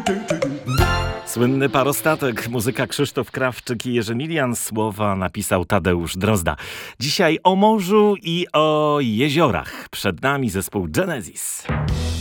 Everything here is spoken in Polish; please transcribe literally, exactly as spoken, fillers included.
Słynny parostatek, muzyka Krzysztof Krawczyk i Jerzy Milian, słowa napisał Tadeusz Drozda. Dzisiaj o morzu i o jeziorach. Przed nami zespół Genesis.